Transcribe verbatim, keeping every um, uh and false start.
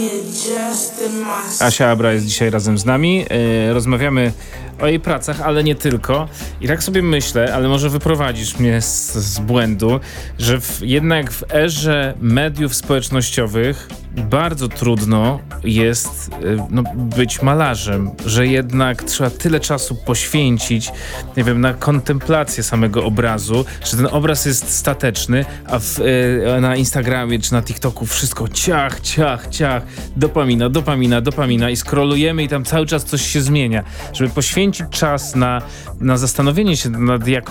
Asia Abra jest dzisiaj razem z nami. Yy, rozmawiamy o jej pracach, ale nie tylko. I tak sobie myślę, ale może wyprowadzisz mnie z, z błędu, że w, jednak w erze mediów społecznościowych bardzo trudno jest yy, no, być malarzem, że jednak trzeba tyle czasu poświęcić, nie wiem, na kontemplację samego obrazu, że ten obraz jest stateczny, a w, yy, na Instagramie czy na TikToku wszystko ciach, ciach, ciach, dopamina, dopamina, dopamina i scrollujemy i tam cały czas coś się zmienia. Żeby poświęcić czas na, na zastanowienie się nad jak